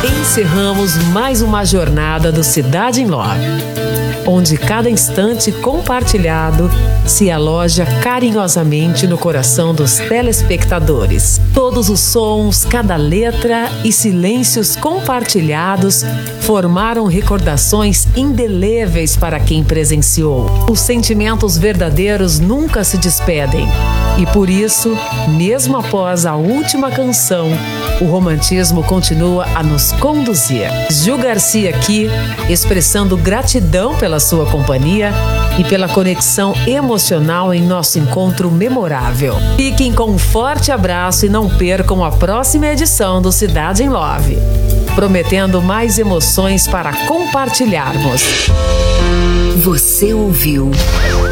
Encerramos mais uma jornada do Cidade em Love, onde cada instante compartilhado se aloja carinhosamente no coração dos telespectadores. Todos os sons, cada letra e silêncios compartilhados formaram recordações indeléveis para quem presenciou. Os sentimentos verdadeiros nunca se despedem. E por isso, mesmo após a última canção, o romantismo continua a nos conduzir. Ju Garcia aqui, expressando gratidão pela sua companhia e pela conexão emocional em nosso encontro memorável. Fiquem com um forte abraço e não percam a próxima edição do Cidade em Love, prometendo mais emoções para compartilharmos. Você ouviu